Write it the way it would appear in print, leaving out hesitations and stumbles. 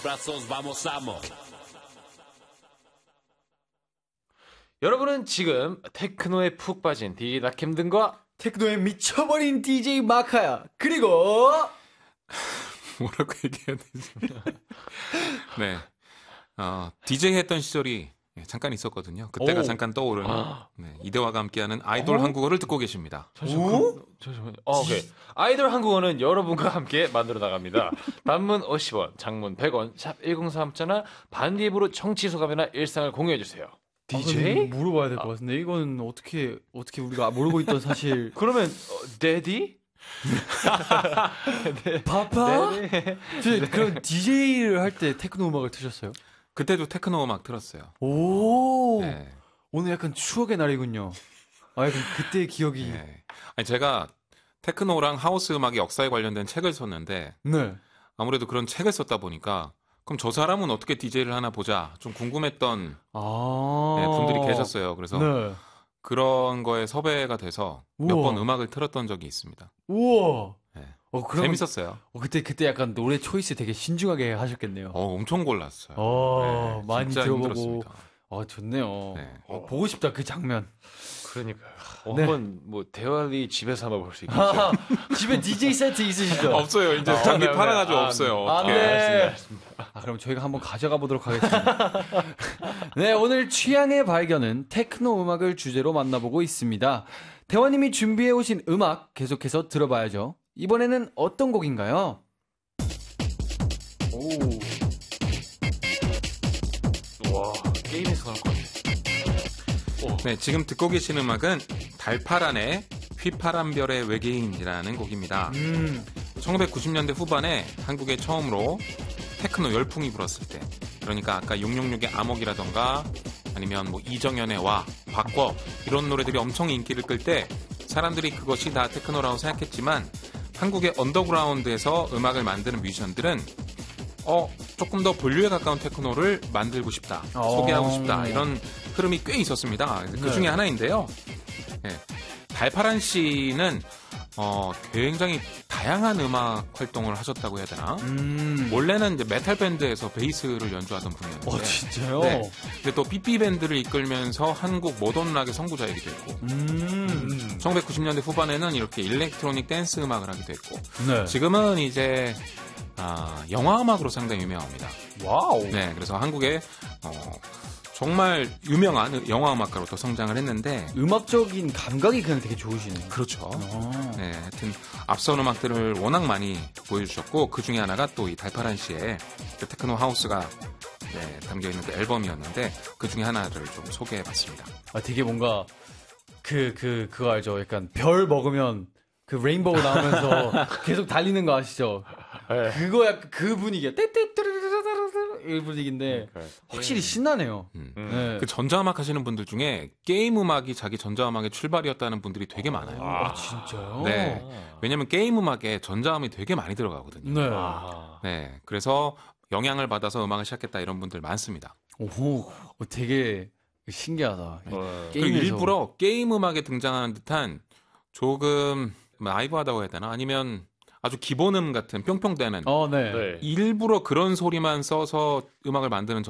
여러분은 지금 테크노에 푹 빠진 DJ 낙햄든과 테크노에 미쳐버린 DJ 마카야. 그리고 뭐라고 얘기해야 되지? 네. DJ 했던 시절이 잠깐 있었거든요. 그때가 잠깐 떠오르는 이대화가 함께하는 아이돌 한국어를 듣고 계십니다. 잠시만요. 오케이. 아이돌 한국어는 여러분과 함께 만들어 나갑니다. 단문 50원, 장문 100원, 샵 1043자나 반디앱으로 청취 소감이나 일상을 공유해 주세요. DJ? 물어봐야 될 것 같은데 이거는 어떻게 우리가 모르고 있던 사실. 그러면 데디? 파파? 네. 그럼 DJ를 할 때 테크노 음악을 트셨어요? 그때도 테크노 음악 들었어요. 오. 네. 오늘 약간 추억의 날이군요. 약간 그때의 기억이. 네. 아니 제가 테크노랑 하우스 음악의 역사에 관련된 책을 썼는데 네. 아무래도 그런 책을 썼다 보니까 그럼 저 사람은 어떻게 DJ를 하나 보자 좀 궁금했던 분들이 계셨어요. 그래서 네. 그런 거에 섭외가 돼서 몇 우와. 번 음악을 틀었던 적이 있습니다. 우와. 네. 재밌었어요. 그때 약간 노래 초이스 되게 신중하게 하셨겠네요. 엄청 골랐어요. 네, 많이 진짜 들어보고. 힘들었습니다. 좋네요. 네. 보고 싶다 그 장면. 그러니까요. 네. 한번 뭐 대화리 집에서 한번 볼 수 있겠죠. 집에 DJ 세트 있으시죠? 없어요. 이제 장비 팔아가지고 없어요. 네. 그럼 저희가 한번 가져가 보도록 하겠습니다. 네, 오늘 취향의 발견은 테크노 음악을 주제로 만나보고 있습니다. 대화님이 준비해 오신 음악 계속해서 들어봐야죠. 이번에는 어떤 곡인가요? 와, 게임에서 나올 것 같아. 네, 지금 듣고 계신 음악은 달파란의 휘파람별의 외계인이라는 곡입니다. 1990년대 후반에 한국에 처음으로 테크노 열풍이 불었을 때, 그러니까 아까 666의 암흑이라던가 아니면 뭐 이정현의 와, 바꿔 이런 노래들이 엄청 인기를 끌 때 사람들이 그것이 다 테크노라고 생각했지만 한국의 언더그라운드에서 음악을 만드는 뮤지션들은 조금 더 본류에 가까운 테크노를 만들고 싶다, 소개하고 싶다 이런 흐름이 꽤 있었습니다. 그 중에 하나인데요. 네. 달파란 씨는 굉장히 다양한 음악 활동을 하셨다고 해야 되나? 원래는 이제 메탈 밴드에서 베이스를 연주하던 분이었는데. 진짜요? 네. 근데 또 삐삐 밴드를 이끌면서 한국 모던 락의 선구자이기도 했고. 1990년대 후반에는 이렇게 일렉트로닉 댄스 음악을 하기도 했고. 네. 지금은 이제 영화 음악으로 상당히 유명합니다. 와우. 네, 그래서 한국에 정말 유명한 영화 음악가로 또 성장을 했는데 음악적인 감각이 그냥 되게 좋으시네요. 그렇죠. 네, 하여튼 앞선 음악들을 워낙 많이 보여주셨고 그 중에 하나가 또 이 달파란 씨의 그 테크노 하우스가 담겨 있는 그 앨범이었는데 그 중에 하나를 좀 소개해봤습니다. 되게 뭔가 그거 알죠? 약간 별 먹으면 그 레인보우 나오면서 계속 달리는 거 아시죠? 네. 그거 약간 그 분위기야. 이 분위기인데 확실히 신나네요. 네. 그 전자음악 하시는 분들 중에 게임 음악이 자기 전자음악의 출발이었다는 분들이 되게 많아요. 진짜요? 네. 왜냐면 게임 음악에 전자음이 되게 많이 들어가거든요. 네. 네. 그래서 영향을 받아서 음악을 시작했다 이런 분들 많습니다. 오, 되게 신기하다. 그리고 일부러 게임 음악에 등장하는 듯한 조금 나이브하다고 해야 되나? 아니면 아주 기본음 같은 뿅뿅대는 네. 일부러 그런 소리만 써서 음악을 만드는